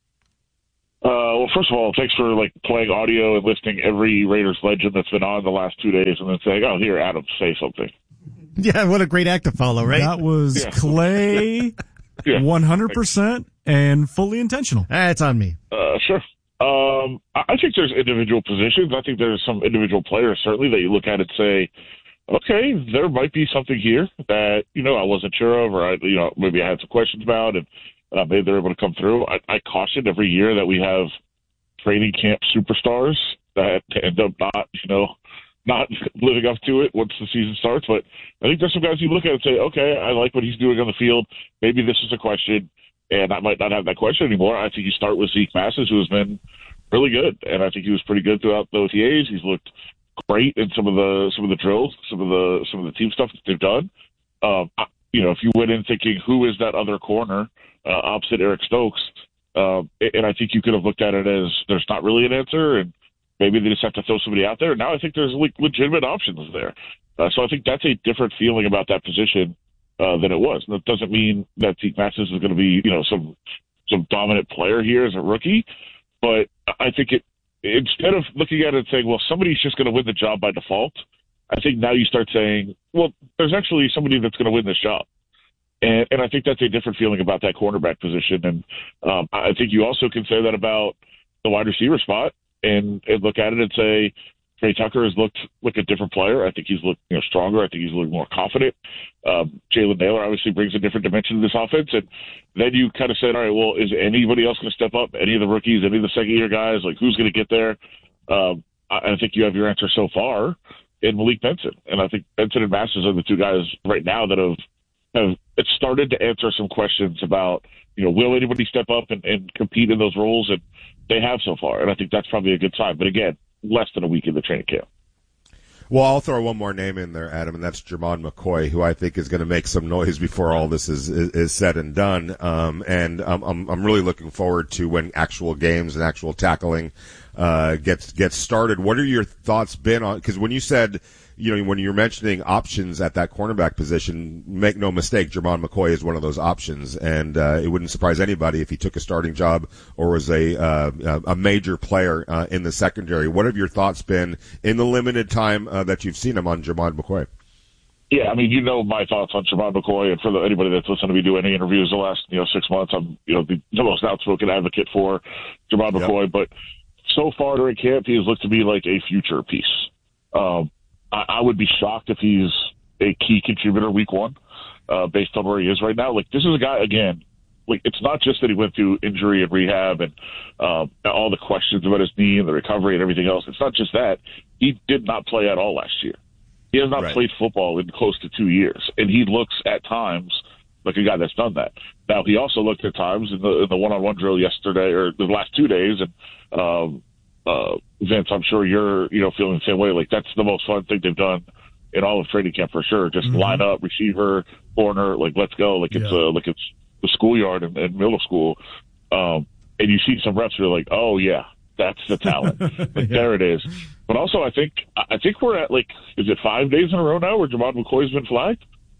Speaker 1: Well, first of all, thanks for playing audio and listing every Raiders legend that's been on the last 2 days and then saying, oh, here, Adam, say something.
Speaker 11: Yeah, what a great act to follow, right?
Speaker 10: That was Clay, 100% and fully intentional.
Speaker 11: That's on me.
Speaker 1: Sure. I think there's individual positions. I think there's some individual players, certainly, that you look at and say, okay, there might be something here that, I wasn't sure of, or, maybe I had some questions about, and maybe they're able to come through. I caution every year that we have training camp superstars that end up not living up to it once the season starts. But I think there's some guys you look at and say, okay, I like what he's doing on the field. Maybe this is a question, and I might not have that question anymore. I think you start with Zeke Massis, who has been really good, and I think he was pretty good throughout the OTAs. He's looked great in some of the drills, some of the team stuff that they've done. If you went in thinking who is that other corner opposite Eric Stokes, and I think you could have looked at it as there's not really an answer, and maybe they just have to throw somebody out there. Now I think there's legitimate options there. So I think that's a different feeling about that position than it was. And that doesn't mean that Zeke Massis is going to be, some dominant player here as a rookie, but I think instead of looking at it and saying, well, somebody's just going to win the job by default, I think now you start saying, well, there's actually somebody that's going to win this job. And I think that's a different feeling about that cornerback position. And I think you also can say that about the wide receiver spot and look at it and say, Trey Tucker has looked like a different player. I think he's looked stronger. I think he's looked more confident. Jalen Nailor obviously brings a different dimension to this offense. And then you kind of said, all right, well, is anybody else going to step up? Any of the rookies, any of the second-year guys? Who's going to get there? I think you have your answer so far in Malik Benson. And I think Benson and Massis are the two guys right now that have started to answer some questions about, will anybody step up and compete in those roles? And they have so far. And I think that's probably a good sign. But again, less than a week in the training camp.
Speaker 18: Well, I'll throw one more name in there, Adam, and that's Jermon McCoy, who I think is going to make some noise before all this is said and done. And I'm really looking forward to when actual games and actual tackling gets started. What are your thoughts been on? Because when you said, when you're mentioning options at that cornerback position, make no mistake, Jermon McCoy is one of those options, and it wouldn't surprise anybody if he took a starting job or was a major player in the secondary. What have your thoughts been in the limited time that you've seen him on Jermon McCoy?
Speaker 1: Yeah, my thoughts on Jermon McCoy, and for anybody that's listened to me do any interviews the last 6 months, I'm the most outspoken advocate for Jermon McCoy, but so far during camp, he has looked to be like a future piece. I would be shocked if he's a key contributor week one, based on where he is right now. This is a guy, again, it's not just that he went through injury and rehab and all the questions about his knee and the recovery and everything else. It's not just that. He did not play at all last year. He has not played football in close to 2 years, and he looks at times like a guy that's done that. Now, he also looked at times in the one-on-one drill yesterday or the last 2 days, and Vince, I'm sure you're feeling the same way. That's the most fun thing they've done in all of training camp for sure. Just line up, receiver, corner, let's go. It's the schoolyard in middle school. And you see some reps who are like, oh yeah, that's the talent. There it is. But also I think we're at is it 5 days in a row now where Jermon McCoy's been flagged?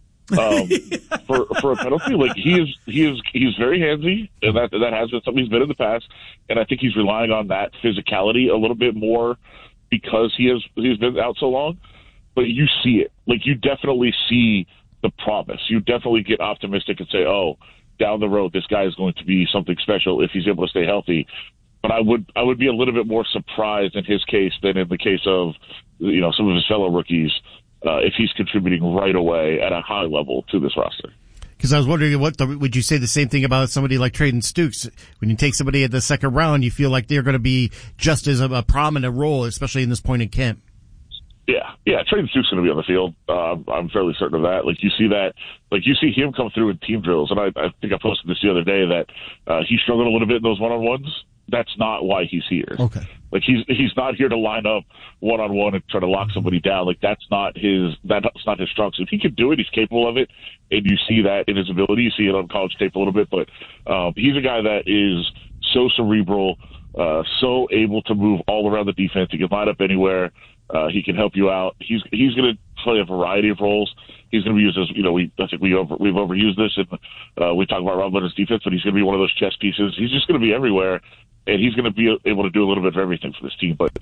Speaker 1: For a penalty. He's very handsy, and that has been something he's been in the past, and I think he's relying on that physicality a little bit more because he's been out so long. But you see it. You definitely see the promise. You definitely get optimistic and say, oh, down the road this guy is going to be something special if he's able to stay healthy. But I would be a little bit more surprised in his case than in the case of some of his fellow rookies if he's contributing right away at a high level to this roster.
Speaker 11: Because I was wondering, would you say the same thing about somebody like Trayden Stukes? When you take somebody at the second round, you feel like they're going to be just as a prominent role, especially in this point in camp.
Speaker 1: Yeah. Trayden Stukes going to be on the field. I'm fairly certain of that. Like you see him come through in team drills, and I think I posted this the other day that he struggled a little bit in those one-on-ones. That's not why he's here.
Speaker 11: Okay.
Speaker 1: Like he's not here to line up one-on-one and try to lock somebody down. Like that's not his strong suit. He can do it. He's capable of it, and you see that in his ability. You see it on college tape a little bit, but he's a guy that is so cerebral, so able to move all around the defense. He can line up anywhere. He can help you out. He's going to play a variety of roles. He's going to be used as, I think we've overused this, and we talk about Rob Leonard's defense, but he's going to be one of those chess pieces. He's just going to be everywhere, and he's going to be able to do a little bit of everything for this team. But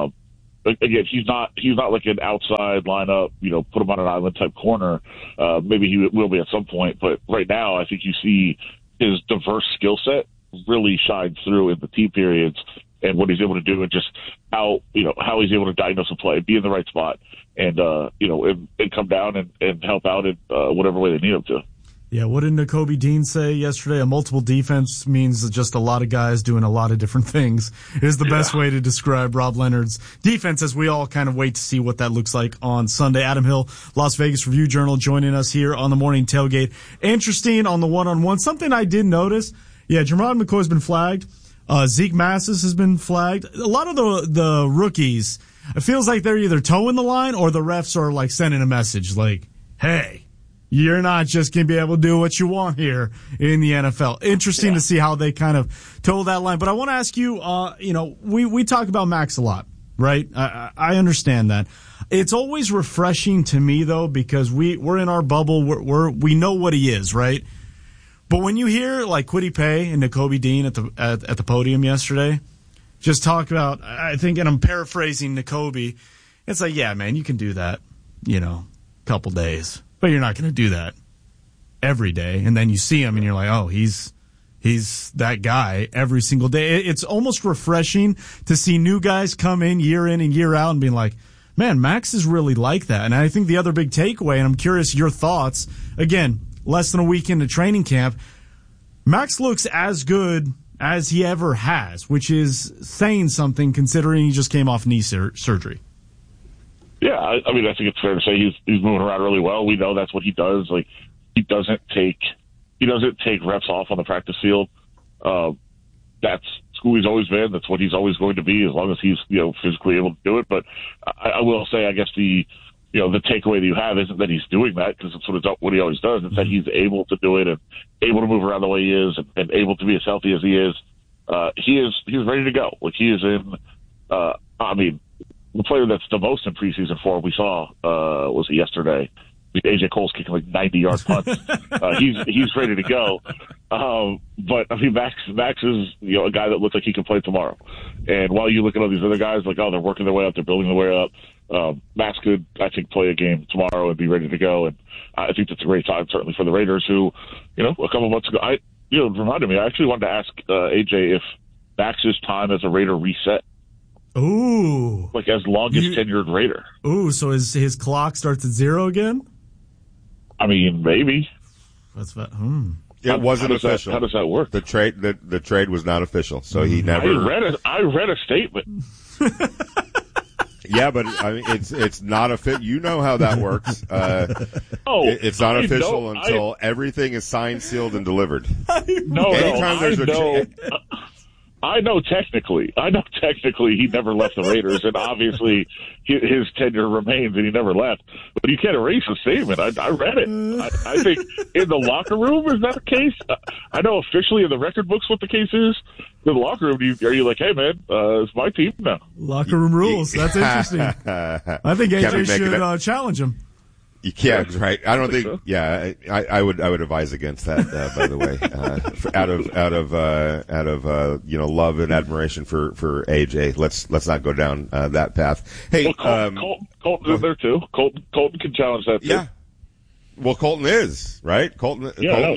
Speaker 1: again, he's not like an outside lineup, put him on an island type corner. Maybe he will be at some point, but right now I think you see his diverse skill set really shine through in the team periods. And what he's able to do, and just how he's able to diagnose a play, be in the right spot, and and come down and help out in whatever way they need him to.
Speaker 10: Yeah, what did Nakobe Dean say yesterday? A multiple defense means just a lot of guys doing a lot of different things is the best way to describe Rob Leonard's defense, as we all kind of wait to see what that looks like on Sunday. Adam Hill, Las Vegas Review-Journal, joining us here on the Morning Tailgate. Interesting on the one-on-one. Something I did notice, Jermon McCoy's been flagged. Zeke Massis has been flagged. A lot of the rookies, it feels like they're either toeing the line or the refs are like sending a message like, hey, you're not just going to be able to do what you want here in the NFL. Interesting to see how they kind of toe that line. But I want to ask you, we talk about Max a lot, right? I understand that. It's always refreshing to me, though, because we're in our bubble. We know what he is, right? But when you hear like Kwity Paye and Nakobe Dean at the podium yesterday, just talk about, I think, and I'm paraphrasing Nakobe, it's like, yeah, man, you can do that, couple days, but you're not going to do that every day. And then you see him and you're like, oh, he's that guy every single day. It's almost refreshing to see new guys come in and year out and being like, man, Max is really like that. And I think the other big takeaway, and I'm curious your thoughts, again, less than a week into training camp, Max looks as good as he ever has, which is saying something considering he just came off knee surgery.
Speaker 1: Yeah, I mean, I think it's fair to say he's moving around really well. We know that's what he does. Like, he doesn't take reps off on the practice field. That's who he's always been. That's what he's always going to be, as long as he's physically able to do it. But I will say, I guess the takeaway that you have isn't that he's doing that, because it's what he always does. It's that he's able to do it and able to move around the way he is and able to be as healthy as he is. He's ready to go. Like, he is in. The player that's the most in preseason form we saw was yesterday. AJ Cole's kicking like 90-yard punts. He's ready to go. But I mean, Max is a guy that looks like he can play tomorrow. And while you look at all these other guys, like, they're working their way up, they're building their way up. Max could, I think, play a game tomorrow and be ready to go. And I think that's a great time, certainly for the Raiders, who, a couple months ago, it reminded me. I actually wanted to ask AJ if Max's time as a Raider reset.
Speaker 10: Ooh,
Speaker 1: like as longest tenured Raider.
Speaker 10: Ooh, so his clock starts at 0 again?
Speaker 1: I mean, maybe.
Speaker 10: That's that.
Speaker 18: It wasn't official.
Speaker 1: How does that work?
Speaker 18: The trade was not official, so he never.
Speaker 1: I read a statement.
Speaker 18: Yeah, but I mean, it's not official. You know how that works. It's not official until everything is signed, sealed, and delivered.
Speaker 1: I know technically he never left the Raiders, and obviously his tenure remains, and he never left. But you can't erase the statement. I read it. I think in the locker room, is that the case? I know officially in the record books what the case is. In the locker room, are you like, hey, man, it's my team now?
Speaker 10: Locker room rules. That's interesting. I think AJ should challenge him.
Speaker 18: You can't, right? I don't think. So. Yeah, I would advise against that. By the way, out of love and admiration for AJ. Let's not go down that path. Hey,
Speaker 1: Colton is there too. Colton can challenge that too.
Speaker 18: Yeah. Well, Colton is right. Colton.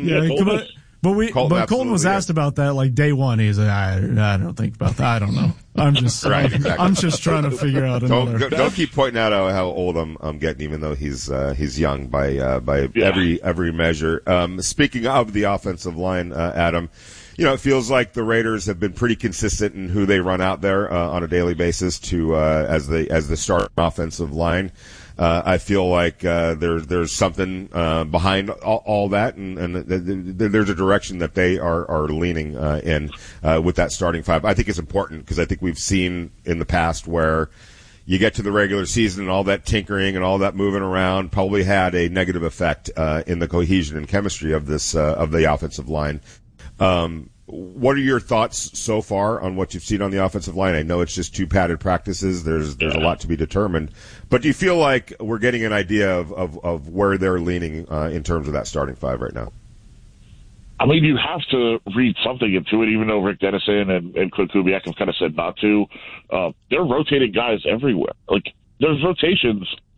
Speaker 10: But Colton was asked about that like day one. He's like, I don't think about that. I don't know. I'm just trying to figure out another.
Speaker 18: Don't keep pointing out how old I'm getting, even though he's young by every measure. Speaking of the offensive line, Adam, it feels like the Raiders have been pretty consistent in who they run out there on a daily basis to as the starting offensive line. I feel like there's something behind all that, and there's a direction that they are leaning in with that starting five. I think it's important because I think we've seen in the past where you get to the regular season and all that tinkering and all that moving around probably had a negative effect in the cohesion and chemistry of this of the offensive line. What are your thoughts so far on what you've seen on the offensive line? I know it's just 2 padded practices. There's a lot to be determined. But do you feel like we're getting an idea of where they're leaning in terms of that starting five right now?
Speaker 1: I mean, you have to read something into it, even though Rick Dennison and Clint Kubiak have kind of said not to. They're rotating guys everywhere. Like, there's rotations